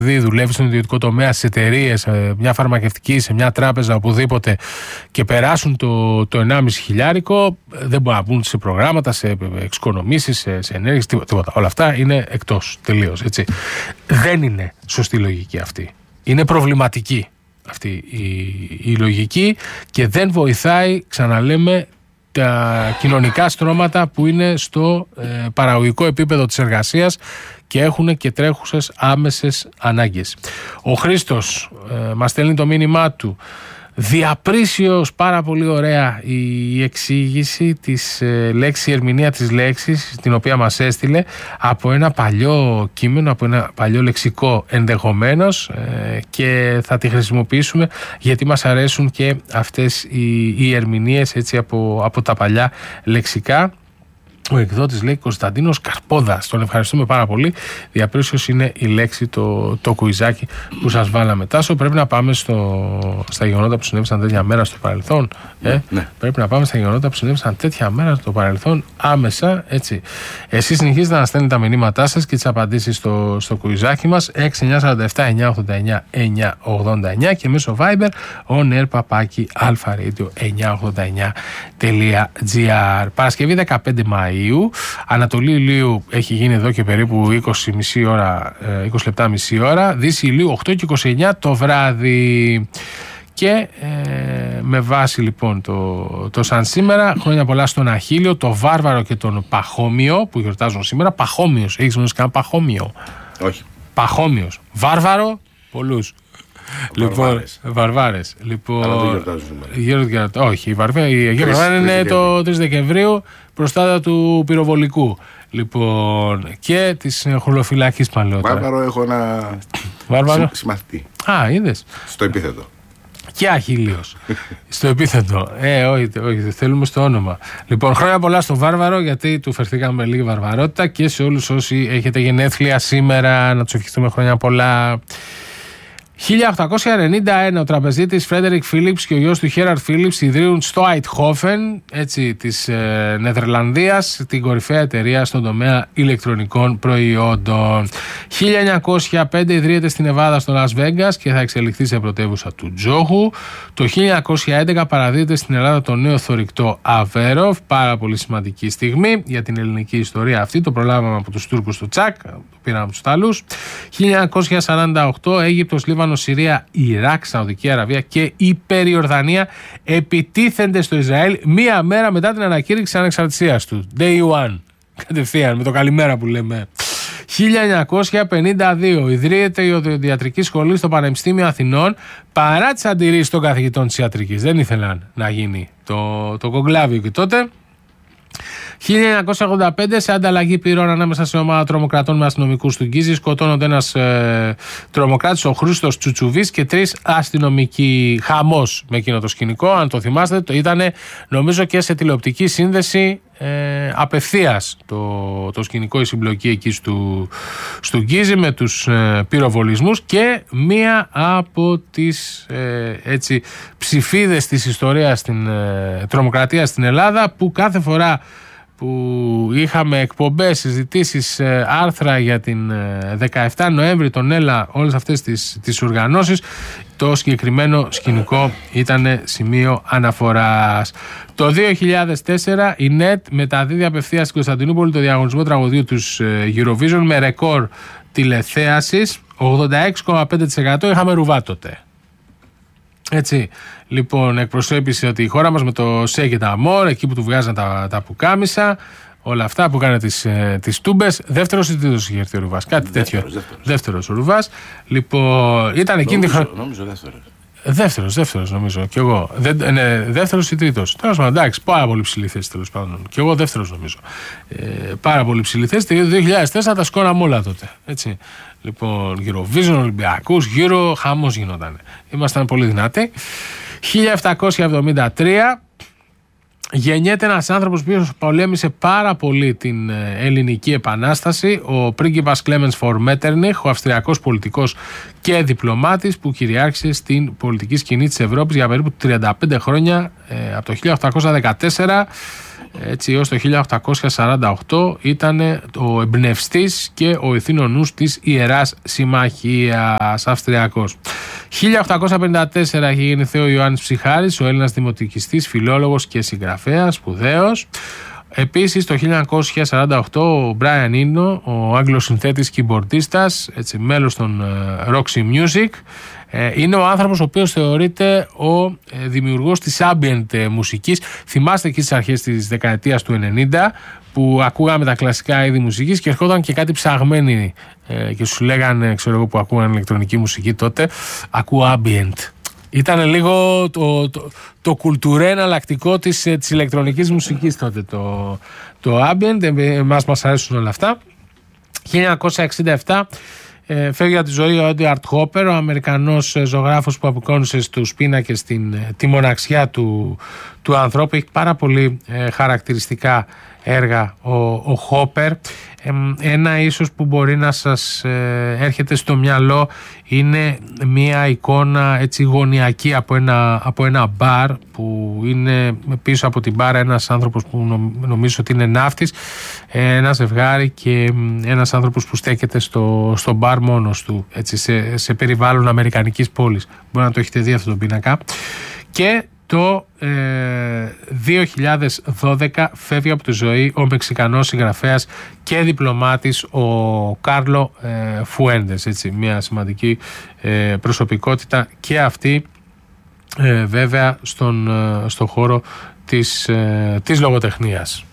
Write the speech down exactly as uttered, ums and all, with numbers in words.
δουλεύει στον ιδιωτικό τομέα, στις εταιρείες, σε μια φαρμακευτική, σε μια τράπεζα, οπουδήποτε και περάσουν το, το ενάμιση χιλιάρικο, δεν μπορούν να μπουν σε προγράμματα, σε εξοικονομήσεις, σε, σε ενέργειες, τίποτα, τίποτα. Όλα αυτά είναι εκτός τελείως. Έτσι. Δεν είναι σωστή λογική αυτή. Είναι προβληματική αυτή η, η λογική και δεν βοηθάει, ξαναλέμε, τα κοινωνικά στρώματα που είναι στο ε, παραγωγικό επίπεδο της εργασίας και έχουν και τρέχουσες άμεσες ανάγκες. Ο Χρήστος ε, μας στέλνει το μήνυμά του. Διαπρίσιος, πάρα πολύ ωραία η εξήγηση της ε, λέξης, η ερμηνεία της λέξης την οποία μας έστειλε από ένα παλιό κείμενο, από ένα παλιό λεξικό ενδεχομένως ε, και θα τη χρησιμοποιήσουμε γιατί μας αρέσουν και αυτές οι, οι ερμηνείες έτσι, από, από τα παλιά λεξικά. Ο εκδότης λέει Κωνσταντίνος Καρπόδας. Τον ευχαριστούμε πάρα πολύ. Διαπρίσιος είναι η λέξη, το, το κουιζάκι που σας βάλαμε. Τάσο, πρέπει να πάμε στο, στα γεγονότα που συνέβησαν τέτοια μέρα στο παρελθόν. Ε? Ναι. Πρέπει να πάμε στα γεγονότα που συνέβησαν τέτοια μέρα στο παρελθόν άμεσα. Έτσι. Εσείς συνεχίζετε να στέλνετε τα μηνύματά σας και τις απαντήσεις στο, στο κουιζάκι μας. έξι εννιά σαράντα επτά εννιά ογδόντα εννιά εννιά ογδόντα εννιά και μέσω Viber on air παπάκι alpharadio εννιά ογδόντα εννιά τελεία τζι άρ. Παρασκευή δεκαπέντε Μαΐου. Ανατολή ηλίου έχει γίνει εδώ και περίπου είκοσι, μισή ώρα, είκοσι λεπτά μισή ώρα. Δύση ηλίου οκτώ και είκοσι εννιά το βράδυ. Και ε, με βάση λοιπόν το, το σαν σήμερα, χρόνια πολλά στον Αχίλιο, το Βάρβαρο και τον Παχώμιο που γιορτάζουν σήμερα. Παχώμιος, έχεις γνωρίσει καν Παχώμιο? Όχι. Παχώμιος. Βάρβαρο, πολλούς. Λοιπόν, Βαρβάρες. Λοιπόν, αλλά δεν γιορτάζουν σήμερα. Όχι, η Αγία Βαρβάρα είναι το τρεις Δεκεμβρίου, προστάτα του πυροβολικού. Λοιπόν, και της χολοφυλακής παλαιότερα. Βάρβαρο έχω ένα Βάρβαρο. συμμαθητή. Α, είδες. Στο επίθετο. Και Αχίλιος. Στο επίθετο. Ε, όχι, όχι, θέλουμε στο όνομα. Λοιπόν, χρόνια πολλά στο Βάρβαρο, γιατί του φερθήκαμε λίγη βαρβαρότητα και σε όλους όσοι έχετε γενέθλια σήμερα, να τους ευχηθούμε χρόνια πολλά. χίλια οκτακόσια ενενήντα ένα ο τραπεζίτης Φρέντερικ Φίλιπς και ο γιος του Χέραρτ Φίλιπς ιδρύουν στο Αιτχόφεν, έτσι, της ε, Νεδερλανδίας, την κορυφαία εταιρεία στον τομέα ηλεκτρονικών προϊόντων. χίλια εννιακόσια πέντε ιδρύεται στην Νεβάδα στο Λας Βέγκας και θα εξελιχθεί σε πρωτεύουσα του τζόγου. Το χίλια εννιακόσια έντεκα παραδίδεται στην Ελλάδα το νέο θωρηκτό Αβέροφ, πάρα πολύ σημαντική στιγμή για την ελληνική ιστορία αυτή. Το προλάβαμε από τους Τούρκους του Τσακ, το πήραμε από τους Ιταλούς. χίλια εννιακόσια σαράντα οκτώ Αίγυπτος, Λίβανο, Συρία, Ιράκ, Σαουδική Αραβία και η Περιορδανία επιτίθενται στο Ισραήλ μία μέρα μετά την ανακήρυξη της ανεξαρτησίας του. Day one. Κατευθείαν, με το καλημέρα που λέμε. χίλια εννιακόσια πενήντα δύο ιδρύεται η Οδοντιατρική Σχολή στο Πανεπιστήμιο Αθηνών παρά τις αντιρρήσεις των καθηγητών της ιατρικής. Δεν ήθελαν να γίνει το, το κογκλάβιο και τότε. χίλια εννιακόσια ογδόντα πέντε σε ανταλλαγή πυρών ανάμεσα σε ομάδα τρομοκρατών με αστυνομικούς του Γκίζη σκοτώνονται ένας ε, τρομοκράτης, ο Χρήστος Τσουτσουβής, και τρεις αστυνομικοί. Χαμός με εκείνο το σκηνικό, αν το θυμάστε, το ήταν νομίζω και σε τηλεοπτική σύνδεση ε, απευθείας το, το σκηνικό, η συμπλοκή εκεί στο, στο Γκίζη με τους ε, πυροβολισμούς και μία από τις ε, έτσι, ψηφίδες της ιστορίας στην ε, τρομοκρατία στην Ελλάδα, που κάθε φορά που είχαμε εκπομπές, συζητήσεις, άρθρα για την δεκαεφτά Νοέμβρη, τον ΕΛΑ, όλες αυτές τις, τις οργανώσεις, το συγκεκριμένο σκηνικό ήταν σημείο αναφοράς. Το δύο χιλιάδες τέσσερα η ΝΕΤ μεταδίδει απευθείας στην Κωνσταντινούπολη το διαγωνισμό τραγωδίου τους Eurovision με ρεκόρ τηλεθέασης, ογδόντα έξι κόμμα πέντε τοις εκατό. Είχαμε ρουβά τότε. Έτσι, λοιπόν, εκπροσώπησε ότι η χώρα μας με το ΣΕ και τα ΑΜΟΡ, εκεί που του βγάζαν τα, τα πουκάμισα, όλα αυτά που έκανε τις, ε, τις τούμπες. Δεύτερος ή τρίτος είχε έρθει ο Ρουβάς, κάτι δεύτερος, τέτοιο. Δεύτερος. δεύτερος ο Ρουβάς. Λοιπόν, ήταν εκείνη τη χρονιά. Νόμιζω δεύτερος. Δεύτερος, δεύτερος νομίζω. Κι εγώ. Δε, ναι, δεύτερος ή τρίτος. Τέλος πάντων, εντάξει, πάρα πολύ ψηλή θέση τέλος πάντων. Κι εγώ δεύτερος νομίζω. Ε, πάρα πολύ ψηλή θέση. Το δύο χιλιάδες τέσσερα τα σκόραμε όλα τότε. Έτσι. Λοιπόν, Eurovision, Ολυμπιακούς, γύρω, χαμός γινόταν. Ήμασταν πολύ δυνατοί. χίλια επτακόσια εβδομήντα τρία γεννιέται ένας άνθρωπος που πολέμησε πάρα πολύ την ελληνική επανάσταση, ο πρίγκιπας Κλέμενς φορ Μέττερνιχ, ο αυστριακός πολιτικός και διπλωμάτης που κυριάρχησε στην πολιτική σκηνή της Ευρώπης για περίπου τριάντα πέντε χρόνια, ε, από το χίλια οκτακόσια δεκατέσσερα έτσι έως το χίλια οκτακόσια σαράντα οκτώ ήταν ο εμπνευστής και ο ηθήνο νους της Ιεράς Συμμαχίας, Αυστριακός. χίλια οκτακόσια πενήντα τέσσερα έχει γεννηθεί ο Ιωάννης Ψυχάρης, ο Έλληνας δημοτικιστής, φιλόλογος και συγγραφέας, σπουδαίος. Επίσης το χίλια εννιακόσια σαράντα οκτώ ο Μπράιαν Ίνο, ο Άγγλος συνθέτης κιμπορντίστας, έτσι, μέλος των Roxy Music. Είναι ο άνθρωπος ο οποίος θεωρείται ο δημιουργός της ambient μουσικής. Θυμάστε εκεί στις αρχές της δεκαετίας του ενενήντα που ακούγαμε τα κλασικά είδη μουσικής και ερχόταν και κάτι ψαγμένοι και σου λέγανε, ξέρω εγώ που ακούγανε ηλεκτρονική μουσική τότε, ακούω ambient. Ήταν λίγο το, το, το κουλτουρέ εναλλακτικό της, της ηλεκτρονικής μουσικής τότε το, το ambient. Εμάς μας αρέσουν όλα αυτά. χίλια εννιακόσια εξήντα επτά ε, φεύγει από τη ζωή ο Έντουαρντ Χόπερ, ο Αμερικανός ζωγράφος που απεικόνισε στους πίνακες την, τη μοναξιά του, του ανθρώπου. Έχει πάρα πολύ ε, χαρακτηριστικά έργα ο, ο Χόπερ. Ε, ένα ίσως που μπορεί να σας ε, έρχεται στο μυαλό είναι μια εικόνα έτσι γωνιακή από ένα, από ένα μπαρ που είναι πίσω από την μπάρα ένας άνθρωπος που νομίζω ότι είναι ναύτης, ε, ένα ζευγάρι και ένας άνθρωπος που στέκεται στο, στο μπαρ μόνος του, έτσι, σε, σε περιβάλλον αμερικανικής πόλης. Μπορεί να το έχετε δει αυτό το πίνακα. Και το ε, δύο χιλιάδες δώδεκα φεύγει από τη ζωή ο Μεξικανός συγγραφέας και διπλωμάτης ο Κάρλο ε, Φουέντες, έτσι, μια σημαντική ε, προσωπικότητα και αυτή ε, βέβαια στον, ε, στον χώρο της, ε, της λογοτεχνίας.